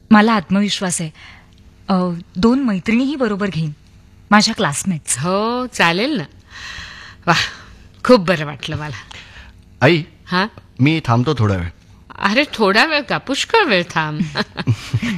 मला आत्मविश्वास आहे. 2 मैत्रिणीही बरोबर घेईन, माझ्या क्लासमेट्स. हो चालेल ना. वा, खूप बरं वाटलं मला. आई, हा, मी थांबतो थोडा वेळ. अरे थोडा वेळ का, पुष्कळ वेळ थांब.